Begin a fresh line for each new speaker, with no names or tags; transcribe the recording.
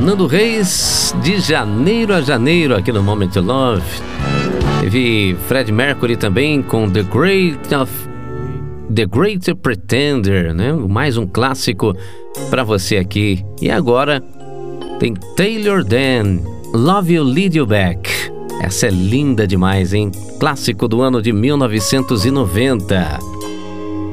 Nando Reis, de janeiro a janeiro, aqui no Moment of Love. Teve Fred Mercury também com The Great Pretender, né? Mais um clássico para você aqui. E agora tem Taylor Dan, Love You Lead You Back. Essa é linda demais, hein? Clássico do ano de 1990.